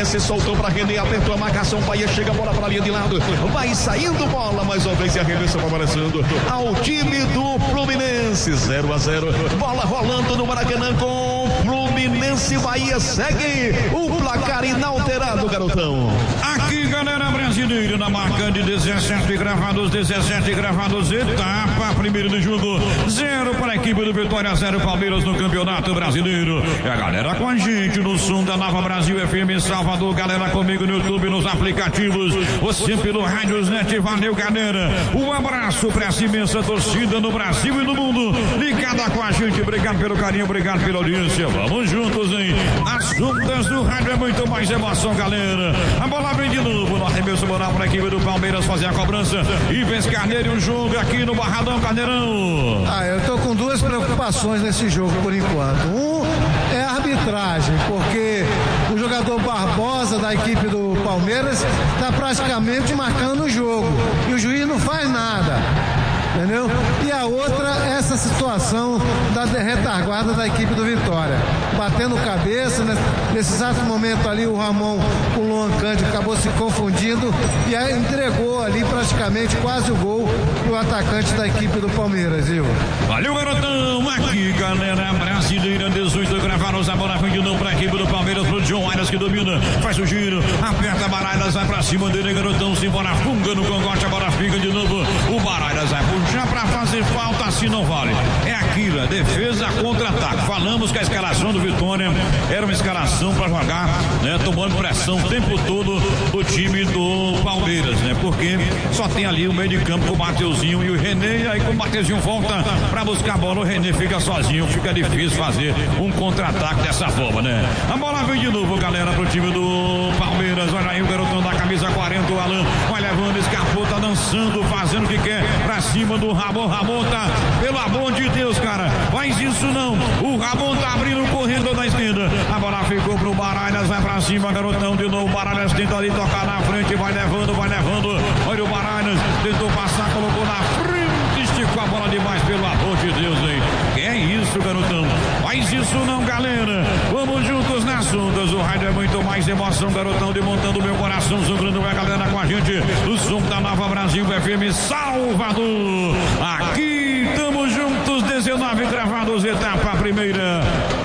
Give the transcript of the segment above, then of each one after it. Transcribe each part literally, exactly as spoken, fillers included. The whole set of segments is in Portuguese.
Fluminense soltou para René, apertou a marcação, Bahia chega a bola para a linha de lado, vai saindo bola, mais uma vez e arremesso favorecendo ao time do Fluminense. Zero a zero, bola rolando no Maracanã com Fluminense. Bahia segue o placar inalterado, garotão. Aqui, galera brasileira, na marca de dezessete gravados, dezessete gravados, etapa primeiro do jogo, zero para a equipe do Vitória, zero Palmeiras no Campeonato Brasileiro. É a galera com a gente no som da Nova Brasil F M Salvador, galera comigo no YouTube, nos aplicativos, você pelo Rádios Net, valeu galera, um abraço para essa imensa torcida no Brasil e no mundo, ligada com a gente, obrigado pelo carinho, obrigado pela audiência, vamos juntos, hein? As juntas do rádio é muito mais emoção, galera. A bola vem de novo no arremesso moral para a equipe do Palmeiras fazer a cobrança. Ives Carneiro, um jogo aqui no Barradão, Carneirão. Ah, eu tô com duas preocupações nesse jogo por enquanto. Um é a arbitragem, porque o jogador Barbosa da equipe do Palmeiras está praticamente marcando o jogo e o juiz não faz nada. Entendeu? E a outra, essa situação da retaguarda da equipe do Vitória. Batendo cabeça, nesse, nesse exato momento ali, o Ramon com o Luan Cândido acabou se confundindo e aí entregou ali praticamente quase o gol pro atacante da equipe do Palmeiras, viu? Valeu, garotão! Aqui, galera brasileira, dezoito gravados, a bola vem de novo pra equipe do Palmeiras, pro John Arias que domina, faz o giro, aperta a Baralhas, vai pra cima dele, garotão, se embora, funga no cangote, a bola fica de novo, o Baralhas vai puxar pra fazer falta, assim não vale. É aquilo, é defesa contra-ataque. Falamos que a escalação do Vitória era uma escalação pra jogar, né, tomando pressão o tempo todo o time do Palmeiras, né, porque só tem ali o meio de campo com o Mateuzinho e o René, e aí quando o Mateuzinho volta pra buscar a bola, o René fica sozinho, fica difícil fazer um contra-ataque dessa forma, né? A bola vem de novo, galera, pro time do Palmeiras. Olha aí o garotão da camisa quarenta, o Alan, vai levando, escapou, tá dançando, fazendo o que quer, pra cima do Ramon. Ramon tá, pelo amor de Deus, cara, faz isso não. O Ramon tá abrindo o corredor da esquerda, a bola ficou pro Baralhas, vai pra cima, garotão, de novo, Baralhas tenta ali tocar na frente, vai levando, vai levando, olha o Baralhas, tentou passar, colocou na frente, esticou a bola demais, pelo amor de Deus, hein? Que é isso, garotão? Faz isso não, galera. Vamos juntos nas ondas. O rádio é muito mais emoção, garotão, desmontando meu coração, sangrando a galera com a gente. O som da Nova Brasil F M Salvador. Aqui estamos juntos, dezenove gravados, etapa primeira.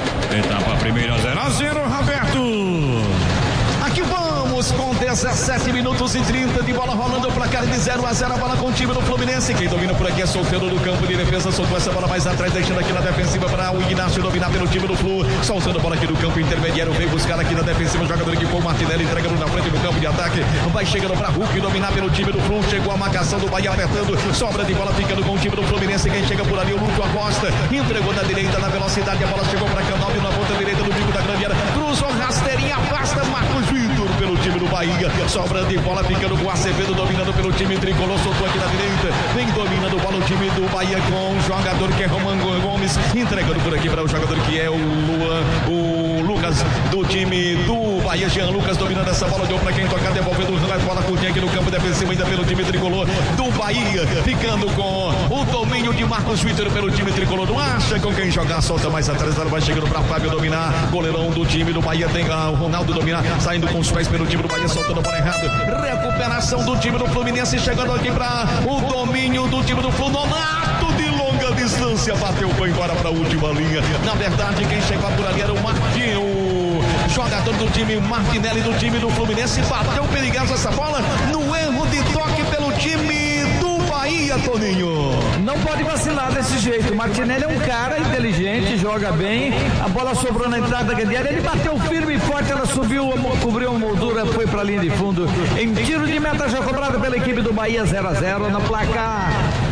Etapa primeira, zero a zero, Roberto. Aqui vamos com dezessete minutos e trinta de bola rolando, o placar de zero a zero, a bola com o time do Fluminense. Quem domina por aqui é Solteiro no campo de defesa, soltou essa bola mais atrás, deixando aqui na defensiva para o Ignacio dominar pelo time do Flu, soltando a bola aqui do campo intermediário, veio buscar aqui na defensiva o jogador que foi o Martinelli, entregando na frente do campo de ataque, vai chegando para Hulk dominar pelo time do Flu, chegou a marcação do Bahia apertando, sobra de bola ficando com o time do Fluminense. Quem chega por ali, o Lúcio Acosta, entregou na direita, na velocidade, a bola chegou para Canóbio na ponta direita do bico da grande área, cruzou rasteirinha, afasta Marcos Vitor pelo time do Bahia, sobra de bola ficando com o Acevedo dominando pelo time tricolor, soltou aqui na direita, vem dominando bola o time do Bahia com o jogador que é Roman Gomes, entregando por aqui para o jogador que é o Luan, o Lucas do time do Bahia, Jean Lucas dominando essa bola, deu para quem tocar, devolvendo a bola curtinha aqui no campo defensivo ainda pelo time tricolor do Bahia, ficando com o domínio de Marcos Vitor pelo time tricolor, não acha com quem jogar, solta mais atrás, vai chegando para Fábio dominar, goleirão do time do Bahia, tem ah, o Ronaldo dominar, saindo com os pés pelo time do Bahia, soltando a bola errada, recuperação do time do Fluminense, chegando aqui para o domínio do time do Flu, Nonato de longa distância, bateu, foi embora para a última linha, na verdade quem chegou por ali era o Martinho, o jogador do time Martinelli do time do Fluminense, bateu perigosa essa bola, no erro de toque pelo time do Bahia, Toninho. Não pode vacilar desse jeito, Martinelli é um cara inteligente, joga bem, a bola sobrou na entrada da grande área, ele bateu firme e forte, ela subiu, cobriu a moldura, foi para a linha de fundo, em tiro de meta já cobrado pela equipe do Bahia, zero a zero, na placar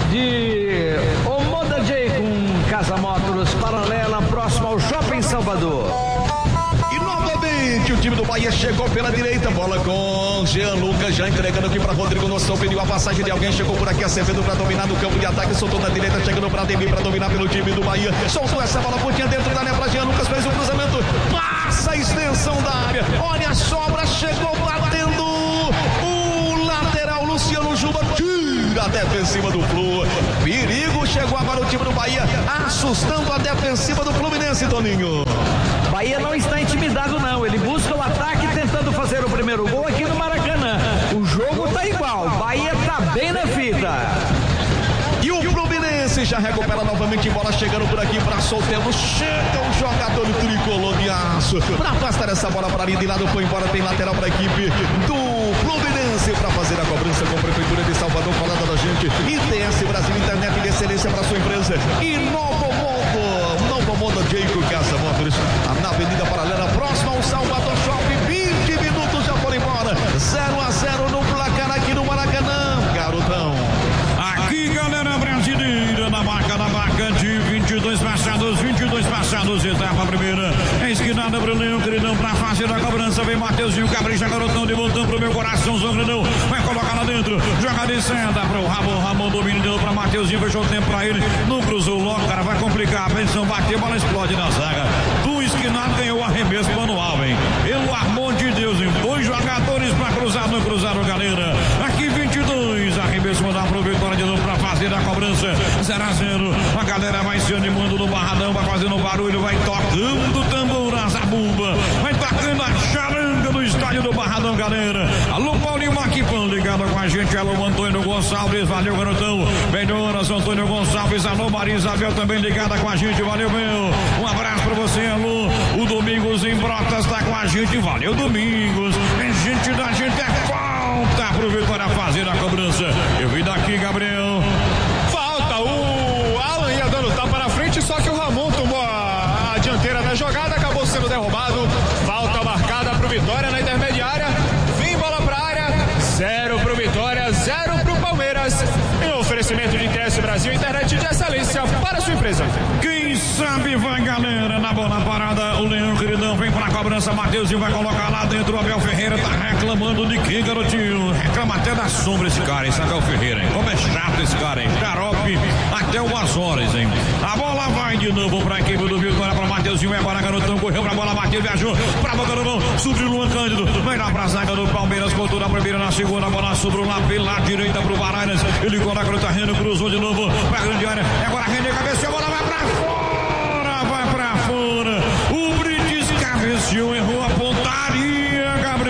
de Omoda J com Casa Motors, paralela, próximo ao Shopping Salvador. E novamente o time do Bahia chegou pela direita, bola com Jean Lucas, já entregando aqui para Rodrigo Noção, pediu a passagem de alguém, chegou por aqui Acevedo para dominar no campo de ataque, soltou na direita, chegando para Ademir para dominar pelo time do Bahia, soltou essa bola pontinha dentro da área para Jean Lucas, fez o cruzamento, passa a extensão da área, olha a sobra, chegou batendo o lateral Luciano Juba, tira a defensiva do Flu, perigo, chegou agora o time do Bahia, assustando a defensiva do Fluminense, Toninho. Bahia não está intimidado não, ele busca o ataque tentando fazer fazer o primeiro gol aqui no Maracanã. O jogo tá igual, Bahia tá bem na fita. E o Fluminense já recupera novamente, bola chegando por aqui para Soteldo. Chega o jogador tricolor de aço para afastar essa bola para ali de lado, foi embora, tem lateral para a equipe do Fluminense para fazer a cobrança com a Prefeitura de Salvador, falada da gente. I T S Brasil, internet de excelência para sua empresa. E Novo Mundo, Novo Mundo Jayco Casa Motors, na Avenida Paralela, próximo ao Salvador Shopping. vinte minutos já foram embora, zero a zero no placar aqui no Maracanã, garotão. Aqui, galera brasileira, na marca, na marca de vinte e dois passados, vinte e dois passados, etapa primeira, é esquinada pro Leão, queridão, pra fazer a cobrança, vem Mateuzinho, capricha, garotão, de voltando pro meu coração, Zongredão, vai colocar lá dentro, joga de senda pro Ramon, Ramon domínio deu pra Mateuzinho, fechou o tempo pra ele, não cruzou logo, cara, vai complicar, a pressão bateu, bola explode na zaga, do esquinado ganhou o arremesso manual, hein, pelo amor de Deus, hein, dois jogadores pra cruzar, não cruzaram, galera, aqui vinte e dois, arremesso manual pro Vitória de novo pra fazer a cobrança, zero a zero, a galera vai se animando no barradão, vai fazendo barulho, vai tocando o tambor, a zabumba, vai tocando a charanga do estádio do Barradão, galera. Alô, Paulinho Maquipão, ligado com a gente, alô, Antônio Gonçalves, valeu, garotão, melhoras, Antônio Gonçalves, alô, Maria Isabel, também ligada com a gente, valeu, meu, um abraço pra você, alô, o Domingos em Brotas tá com a gente, valeu, Domingos, é gente da gente, é falta pro Vitória fazer a cobrança, eu vi daqui, Gabriel. Falta, o Alan ia dando tapa na frente, só que o Ramon tomou a, a dianteira da jogada, acabou sendo derrubado, falta marcada pro Vitória na intermediária, vem bola pra área, zero pro Vitória, zero pro Palmeiras, em oferecimento de I T S Brasil, internet de excelência para sua empresa. Quem sabe vai, galera, na bola parada, o Leão, queridão, vem pra cobrança, Mateuzinho vai colocar lá dentro, o Abel Ferreira tá reclamando de quem, garotinho? Reclama até da sombra esse cara, esse Abel Ferreira, hein? Como é chato esse cara, hein? Xarope até umas horas, hein? A bola vai de novo pra equipe do Vitória, pra Mateuzinho, é agora, garotão, correu pra bola, bateu, viajou, pra boca do gol, subiu Luan Cândido, vai lá pra zaga do Palmeiras, voltou na primeira, na segunda, bola sobrou lá pela direita pro Baralhas, ele coloca o terreno, cruzou de novo pra grande área, é agora René cabeceou, a bola vai pra fora, vai pra fora, o Brites cabeceou, errou a pontaria,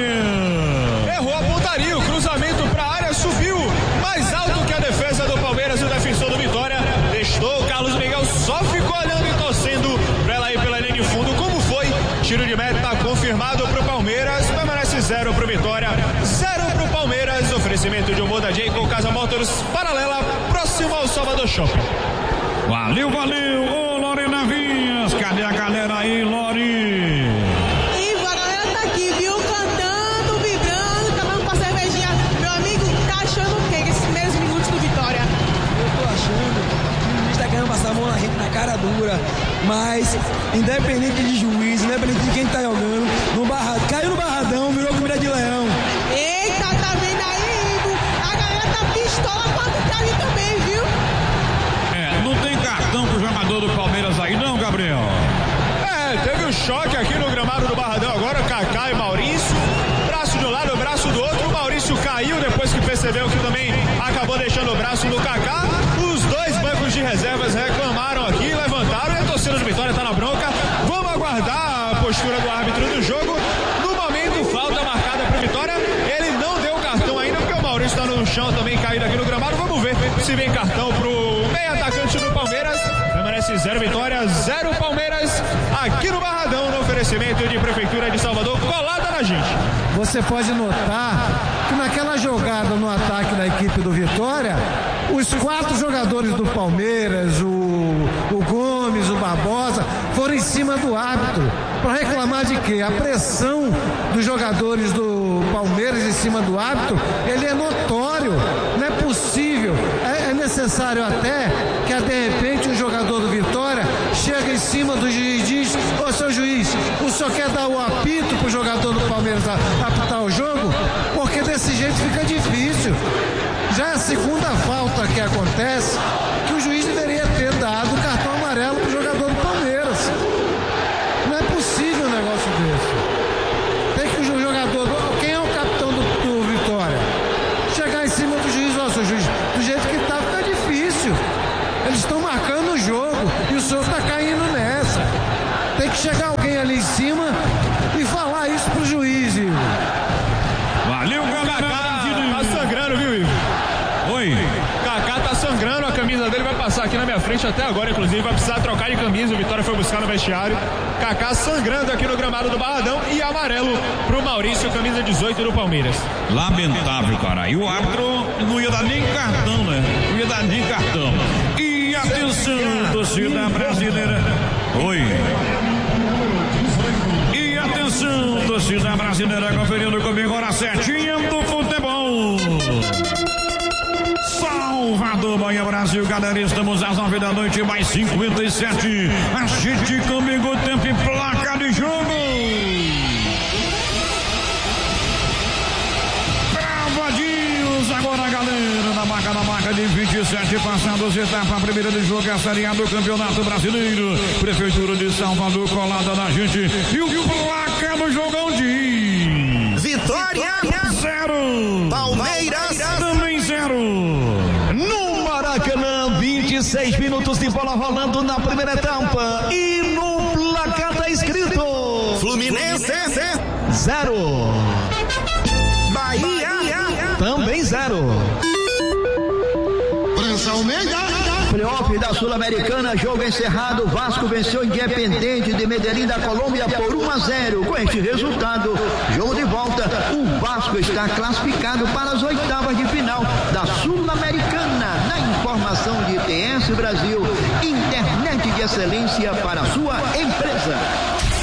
Gabriel. Errou a pontaria, o cruzamento pra área, subiu mais alto que a defesa do Palmeiras, o defensor do Vitória, testou, o Carlos Miguel só ficou olhando e torcendo pra ela ir pela linha de fundo, como foi, tiro de meta confirmado pro Palmeiras, permanece zero pro Vitória, zero pro Palmeiras, oferecimento de Moda Jayco Casa Motors, paralela, próximo ao Salvador Shopping. Valeu, valeu, ô Lorena Vinhas, cadê a galera aí, Lori? Ivo, a galera tá aqui, viu? Cantando, vibrando, tomando uma cervejinha. Meu amigo, tá achando o quê? Esses primeiros minutos do Vitória? Eu tô achando que o juiz tá querendo passar a mão na gente na cara dura, mas independente de juiz, independente de quem tá jogando, no barra, caiu no barradão, virou comida de leão. Eita, tá vendo aí, Ivo? A galera tá pistola com a arbitragem também, viu? É, não tem cartão pro jogador do Palmeiras aí não, Gabriel? É, teve um choque aqui no gramado do Barradão agora, Kaká e Maurício, braço de um lado, braço do outro, o Maurício caiu depois que percebeu que também acabou deixando o braço no Kaká, os dois bancos de reservas reclamaram aqui, levantaram e a torcida do Vitória tá na bronca, vamos aguardar a postura do árbitro do jogo, no momento falta marcada pro Vitória, ele não deu cartão ainda porque o Maurício tá no chão também caído aqui no gramado, vamos ver se vem cartão pro meio atacante do Palmeiras, permanece zero Vitória, zero Palmeiras, aqui no Barradão, no oferecimento de Prefeitura de Salvador, colada na gente. Você pode notar que naquela jogada no ataque da equipe do Vitória, os quatro jogadores do Palmeiras, o, o Gomes, o Barbosa, foram em cima do árbitro para reclamar de quê? A pressão dos jogadores do Palmeiras em cima do árbitro, ele é notório, não é possível, é, é necessário até que de repente um jogador do Vitória chega em cima do juiz e diz: ô seu juiz, o senhor quer dar o apito pro jogador do Palmeiras apitar o jogo? Porque desse jeito fica difícil. Já é a segunda falta que acontece, que o juiz deveria ter dado o cartão amarelo pro jogador do Palmeiras. Não é possível um negócio desse. Tem que o jogador, quem é o capitão do, do Vitória? Chegar em cima do juiz: ó, seu juiz, do jeito que tá, fica difícil. Eles estão marcando o jogo e o senhor está caindo nessa. Tem que chegar alguém ali em cima e falar isso pro juiz, Ivo. praticamente até agora, inclusive, vai precisar trocar de camisa. O Vitória foi buscar no vestiário. Kaká sangrando aqui no gramado do Barradão e amarelo pro Maurício, camisa dezoito do Palmeiras. Lamentável, cara. E o árbitro não ia dar nem cartão, né? Não ia dar nem cartão. E atenção, torcida brasileira. Oi. E atenção, torcida brasileira, conferindo comigo agora a setinha do futebol. Salvador, Bahia, Brasil, galera, estamos às nove da noite, mais cinquenta e sete. A gente comigo, tempo e placa de jogo. Travadinhos agora, galera, na marca, na marca de vinte e sete passados, etapa primeira de jogo, a Série A do Campeonato Brasileiro. Prefeitura de Salvador colada na gente. E o placa do jogão diz: Vitória zero, Palmeiras também zero. No Maracanã, vinte e seis minutos de bola rolando na primeira etapa. E no placar tá escrito: Fluminense zero, Bahia também zero. França Almeida. Playoff da Sul-Americana, jogo encerrado. Vasco venceu Independente de Medellín da Colômbia por um a zero. Com este resultado, jogo de volta, o Vasco está classificado para as oitavas de final da Sul-Americana. Na informação de T S Brasil, internet de excelência para a sua empresa.